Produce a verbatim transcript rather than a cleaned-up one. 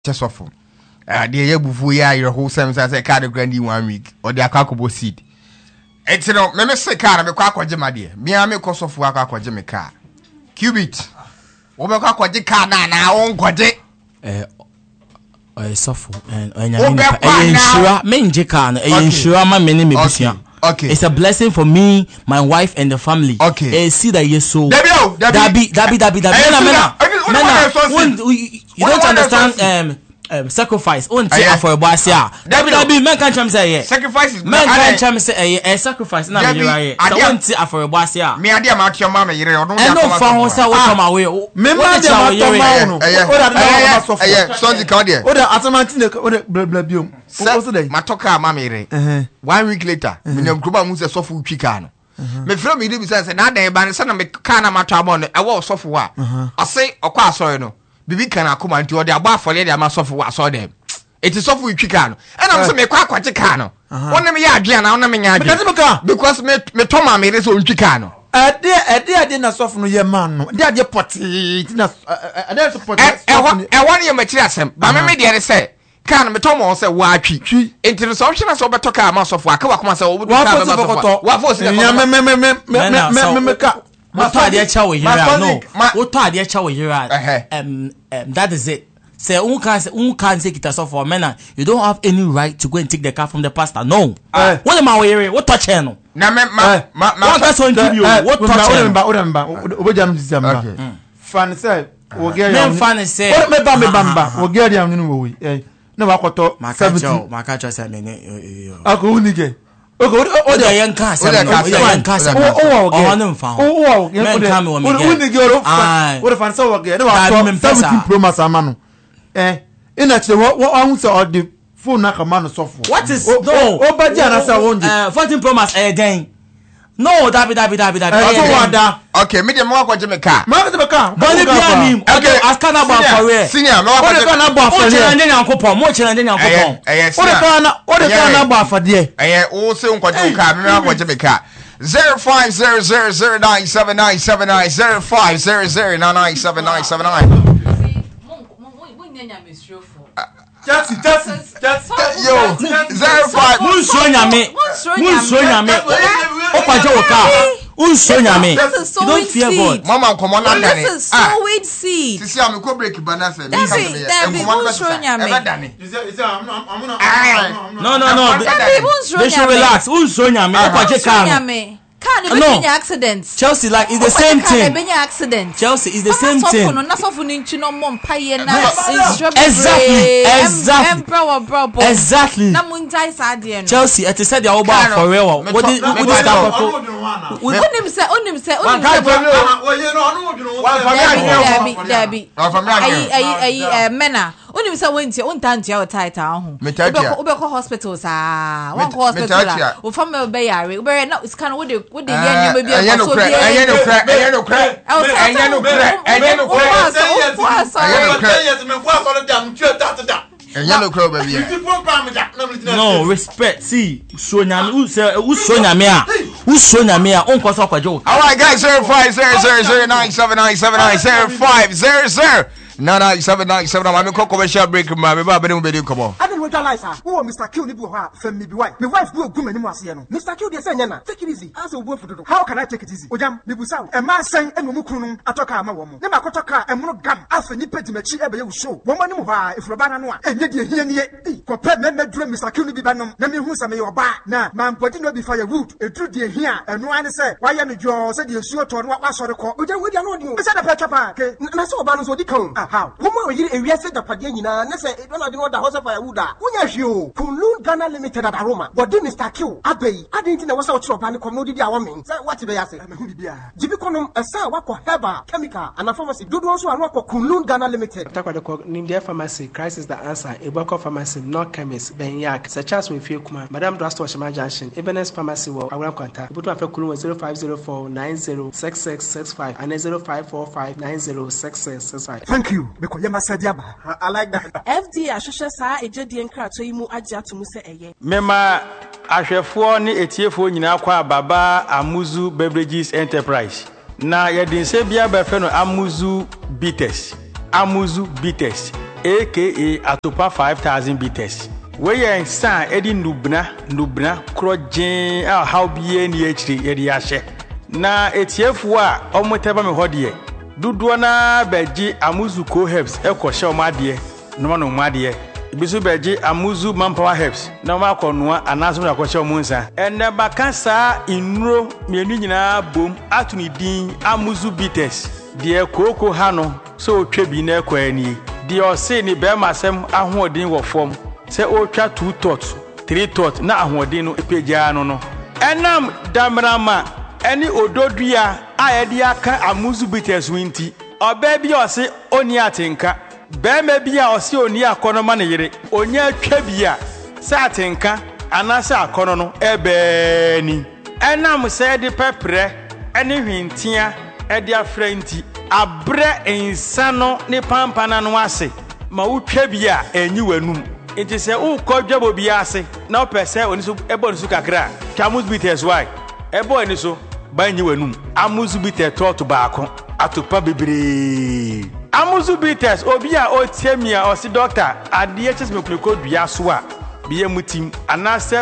Just off. Uh, the year before your whole seven says a card of grandy one week or the akakobo seed. It's no, me say car, I'm a quack or Jim, dear. Me, I'm a cost of work or Jimmy car. Cubit. Over quack or the car now, on quadjet. Eh, I suffer and I mean, Jacan, I ensure my many maybe. Okay, it's a blessing for me, my wife, and the family. Okay, see that you're so. Dabi, Dabi, Dabi, Dabi, Dabi. You don't understand um, um sacrifice. On for a boss, yeah. Dabi, Dabi, man can't say sacrifice. Man can't say a sacrifice. Now you're right. I don't see for a boss, yeah. Me, I dear, my your mama, you don't know. I know for what's out my way. Me, my dear, Sonny Cardia. What are Atamantina? What a Saturday, Matoka Mammy. One week later, Minam Kuba Musa Sofu Chicano. Me from me, says another by son of me, Kana Matabon, I was software. I say, or quite so, no. Bibi can come and do the above for lady, I must software, saw them. It is software Chicano. And I'm saying, quite quite Chicano. One of me, again, I'm not me, because me Toma made his own Chicano. A dear, a dear dinner soften your man, dear dear potty, a there's a potty. I want you, Machiasem, but my media say. Can me Tomo say why chi into the option as over to car mass of work what come say what for say me me me me me me ka what are the chawe here no what are the chawe here um that is it say un can say un can take it as for men you don't have any right to go and take the car from the pastor no what am I here what touch no na me ma ma that's on video what touch remember remember obejam disamba fan say we get am fan say me ba me bamba we get am no we eh no wakoto seventy makacho say me ne ako unige okay o de yan kan say o de yan kan say o o no mfa o o men kan me o me unige o fan o de fan say o ge no wakoto seventy pro mass amano eh ina che wo hu say o de phone na kama no software what is no o ba ji ana say wonje eh fourteen pro mass eh den no dabi dabi dabi dabi okay me dem wa kwaje me car ma kwaje me car boni bia mi okay aska na ba for where senior me wa kwaje me na ba for there o chere nyankopon mo chere nde nyankopon o de ka na o de ka na ba for there eh o se kwaje car me wa kwaje me car zero five zero zero zero nine seven nine seven nine zero five zero zero nine nine seven nine seven nine mo nyanya mesrofo Just, just, just, yo, zero five. Mun so nyame, mun so nyame. O kwaje o ka. Un so nyame. Don't fear God. Mama come on and dane. This is sowed seed. Sisi am ko break banana say. That's it. Mun so nyame. No, no, no. They should relax. Un so nyame. O kwaje ka. Can't even be accidents. Chelsea, like it's the same thing. Accident. Chelsea is the same thing. Exactly, exactly, exactly. Chelsea, it is said they are over for real. What did what did start for? We only say, only say, only say. Debbie, I, I, Mena. Only say when you want to your title. Ube hospitals ah, one hospital. We from a bay. We not. It's kind of what they what they hear maybe. I know crack. I know crack. I know crack. I know crack. I know crack. No respect. See, Sonya, who say who Sonya me ah? Who Sonya me ah? On koso kwajo. All right, guys. Zero five zero zero zero nine seven nine seven nine zero five zero zero. No, no, seven nine seven. I'm a commercial break. My baby, I'm going to come on. I don't realize her. Oh, Mister Q, you have for me. Why? My wife will go many more. Mister Q, they say, Nana, take it easy. As a work for the how can I take it easy? Ojam, Nibusa, a man saying, and Mukunu, Atoka, my woman. Never Kotaka, and Monogam, after Nipet, Machi, ever show. Woman, if Rabana, and yet you hear me. Compare me, dream, Mister Q, Libanum, Nami, who's a mayor bar. Now, man, putting up before your root, a true dear here, and one say, why am you said you sure to what was the call? Uja, we don't know. Is that a petrapa? And I saw balance what you come. How? Woman, area said the Padina, and I said, don't know the house of Iuda. When you, Kunlun Ghana Limited at Aroma, but then Mister Q, Abbey, I didn't know what's out of and commodity. I mean, what did I say? Jibiconum, a sa wako herba, chemical, and a pharmacy. Do also a rock of Kunlun Ghana Limited. Nindia Pharmacy, crisis the answer, a Boko Pharmacy, not chemist, Benyak, such as we feel Kuma, Madame Drastwashima Junction, Ebenezer Pharmacy, or Aram contact. Put up a Kulun zero five zero four nine zero six six six five and zero five four five nine zero six six six five. Thank you, because you must say, I like that. F D A Shasha sa ejedi enkra to yimu agya to mu se eye. Mema ahwefo ni etiefo nyina kwa baba Amuzu Beverages Enterprise. Na yedin se bia be fe no Amuzu Bitters. Amuzu Bitters. aka Atopa five thousand bitters. We are in San Eddie Nubna, Nubna, Crojen, our how be any H D Ediashe. Na etf wa omoteba me hodie duduana beji amuzu co herbs e ko she omadie no ma no madie ibisu beji amuzu manpower herbs na ma ko noa anaso na ko she omunsa enne bakasa inuro mienu nyina bom atuni din amuzu bitters de koko ha no so otwa na ekwa ani de ose ni be masem ahoodin wo fom se otwa two tot three tot na ahoodin no epeja no no enam damrama any ododua ayedi aka amuzu bitters winti oba bi ose oni atenka be me bia ose oni akono ma ne yire onya atwa bia sa atenka anasa akono no ebe ni enam se de pepre eni hwintia edi afrenti abre insano ne pampana no ase ma utwa bia enyi wanum enti se ukọ dwabo bia ase na opese oni so ebo so kakra amuzu bitters why ebo ni so banyi wanum amuzu bitters tot baako atopa bebre amuzu bitters obi a otiemia osi doctor ade eches mekuneko dua so a biye mutim anase